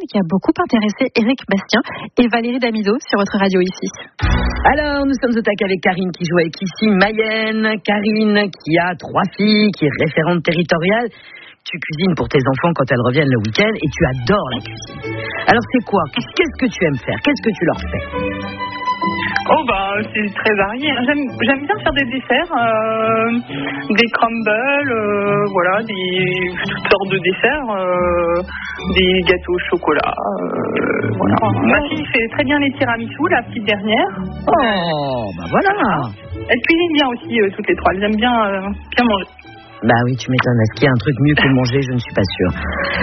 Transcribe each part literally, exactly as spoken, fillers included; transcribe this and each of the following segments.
qui a beaucoup intéressé Éric Bastien et Valérie Damido sur votre radio ici. Alors, nous sommes au tac avec Karine qui joue avec ici Mayenne. Karine qui a trois filles, qui est référente territoriale. Tu cuisines pour tes enfants quand elles reviennent le week-end et tu adores la cuisine. Alors, c'est quoi? Qu'est-ce que tu aimes faire? Qu'est-ce que tu leur fais? Oh bah c'est très varié. J'aime, j'aime bien faire des desserts, euh, des crumbles, euh, voilà, des toutes sortes de desserts, euh, des gâteaux au chocolat. Euh, voilà. Ma fille fait très bien les tiramisu, la petite dernière. Oh bah voilà. Elle cuisine bien aussi euh, toutes les trois. Elles aiment bien euh, bien manger. Bah oui, tu m'étonnes. Est-ce qu'il y a un truc mieux que manger? Je ne suis pas sûre.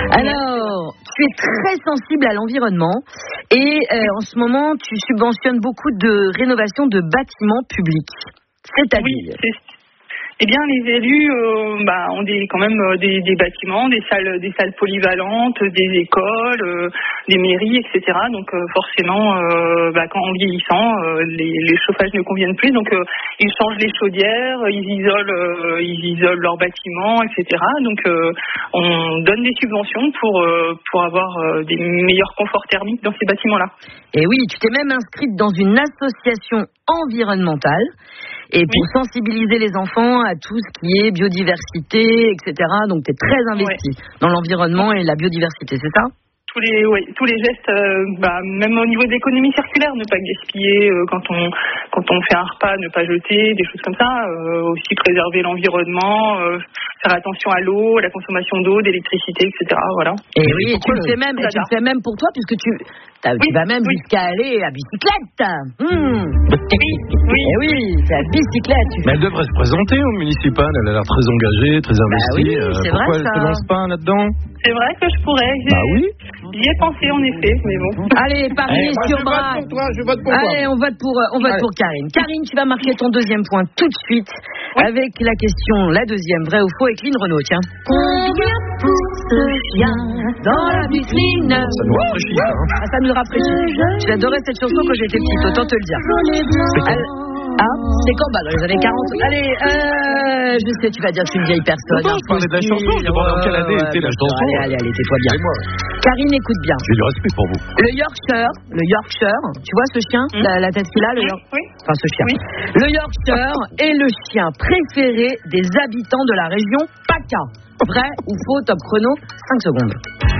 Alors, tu es très sensible à l'environnement et euh, en ce moment, tu subventionnes beaucoup de rénovation de bâtiments publics. C'est-à-dire oui, c'est... Eh bien, les élus euh, bah, ont des, quand même euh, des, des bâtiments, des salles, des salles polyvalentes, des écoles, euh, des mairies, et cetera. Donc euh, forcément, euh, bah, quand en vieillissant, euh, les, les chauffages ne conviennent plus. Donc euh, ils changent les chaudières, ils isolent, euh, ils isolent leurs bâtiments, et cetera. Donc euh, on donne des subventions pour euh, pour avoir euh, des meilleurs conforts thermiques dans ces bâtiments-là. Et oui, tu t'es même inscrite dans une association environnementale. Et pour oui. sensibiliser les enfants à tout ce qui est biodiversité, et cetera. Donc, tu es très investi ouais. dans l'environnement et la biodiversité, c'est ça? Tous les, ouais, tous les gestes, euh, bah, même au niveau de l'économie circulaire, ne pas gaspiller euh, quand on quand on fait un repas, ne pas jeter, des choses comme ça. Euh, aussi préserver l'environnement, euh, faire attention à l'eau, à la consommation d'eau, d'électricité, et cetera. Voilà. Et oui, et tu le fais même, et tu le fais même pour toi, puisque tu, oui, tu vas même oui. jusqu'à aller à bicyclette. Mmh. Oui, oui. Et oui, c'est à bicyclette. Mais elle devrait se présenter au municipal. Elle a l'air très engagée, très investie. Bah oui, euh, c'est pourquoi vrai, elle ne se lance pas là-dedans? C'est vrai que je pourrais. J'ai... Bah oui. J'y ai pensé en effet, mais bon. Allez, pariez eh, sur bras. Je vote pour toi, je vote pour toi. Allez, on vote pour, on vote pour Karine. Karine, tu vas marquer ton deuxième point tout de suite oui. avec la question, la deuxième, vrai ou faux, avec Lynn Renaud, tiens. Combien pousse ce chien dans la vitrine? Ça nous rafraîchit, ça. Hein. Ah, ça nous rafraîchit. J'adorais cette chanson quand j'étais petite, autant te le dire. C'est quand? Ah, c'est quand? Bah, dans les années quarante. Allez, euh, je sais, tu vas dire que je suis une vieille personne. Non, je parlais de la chanson, je demandais en quelle année ouais, était la chanson. Allez, allez, allez, tais-toi bien. Karine, écoute bien. J'ai du respect pour vous. Le Yorkshire, le Yorkshire, tu vois ce chien, mmh. la, la tête qu'il a, le Yorkshire. Oui. Enfin, ce chien. Oui. Le Yorkshire est le chien préféré des habitants de la région PACA. Vrai ou faux? Top chrono, cinq secondes.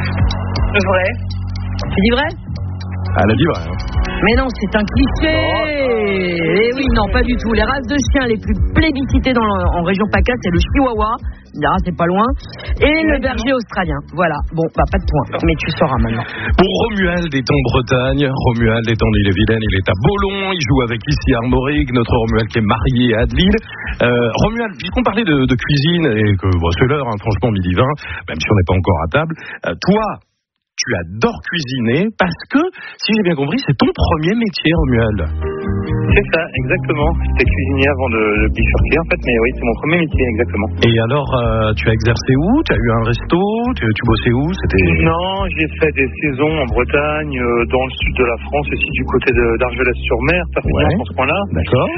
Vrai. Tu dis vrai? Elle a dit vrai. Hein. Mais non, c'est un cliché. Oh, eh oui, non, pas du tout. Les races de chiens les plus plébiscitées dans, en région PACA, c'est le Chihuahua. Ah, c'est pas loin. Et le berger australien. Voilà. Bon, bah, pas de point. Mais tu sauras maintenant. Pour Romuald est en Bretagne. Romuald est en Ille-et-Vilaine. Il est à Beaulon. Il joue avec ici Armorique. Notre Romuald qui est marié à Adeline. Euh, Romuald, puisqu'on parlait de, de cuisine et que bon, c'est l'heure, hein, franchement, midi vingt, même si on n'est pas encore à table. Euh, toi, tu adores cuisiner parce que, si j'ai bien compris, c'est ton premier métier, Romuald. C'est ça, exactement. J'étais cuisinier avant de, de bifurquer, en fait, mais oui, c'est mon premier métier, exactement. Et alors, euh, tu as exercé où? Tu as eu un resto? Tu, tu bossais où? C'était... Non, j'ai fait des saisons en Bretagne, euh, dans le sud de la France, aussi du côté de, d'Argelès-sur-Mer, Perpignan, ouais. dans ce coin-là. D'accord.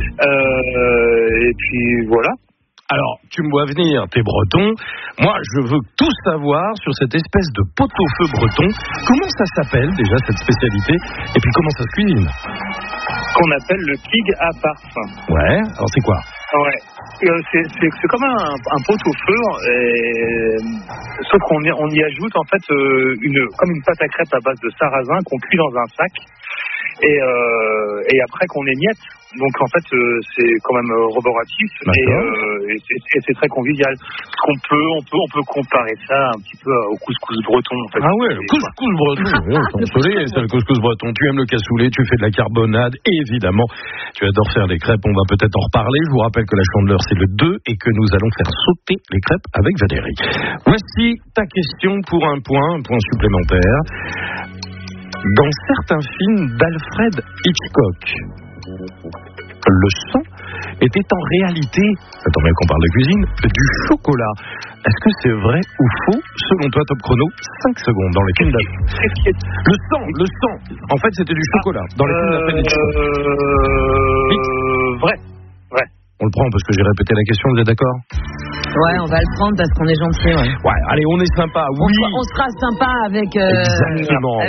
Euh, et puis, voilà. Alors, tu me vois venir, t'es breton. Moi, je veux tout savoir sur cette espèce de pot-au-feu breton. Comment ça s'appelle, déjà, cette spécialité? Et puis, comment ça se cuisine? Qu'on appelle le pig à parfum. Ouais, alors c'est quoi? Ouais, euh, c'est, c'est, c'est comme un, un pot-au-feu, et... sauf qu'on y, on y ajoute, en fait, euh, une, comme une pâte à crêpes à base de sarrasin qu'on cuit dans un sac. Et, euh, et après qu'on émiette. Donc en fait euh, c'est quand même euh, roboratif et, euh, et, c'est, et c'est très convivial. Parce qu'on peut, on peut, on peut comparer ça un petit peu au couscous breton. En fait. Ah ouais, le couscous breton. Oui, soleil, c'est le couscous breton. Tu aimes le cassoulet, tu fais de la carbonade, et évidemment, tu adores faire les crêpes. On va peut-être en reparler. Je vous rappelle que la chandeleur c'est le deux et que nous allons faire sauter les crêpes avec Valérie. Voici ta question pour un point, un point supplémentaire. Dans certains films d'Alfred Hitchcock, le sang était en réalité, attends bien qu'on parle de cuisine, du chocolat. Est-ce que c'est vrai ou faux, selon toi, top chrono, cinq secondes dans les films d'Alfred? Le sang, le sang, en fait c'était du chocolat dans les films d'Alfred Hitchcock. Euh... Vrai, vrai. On le prend parce que j'ai répété la question, vous êtes d'accord? Ouais, on va le prendre parce qu'on est gentil. Ouais, ouais allez, on est sympa, oui. On, on sera sympa avec... Euh... Exactement.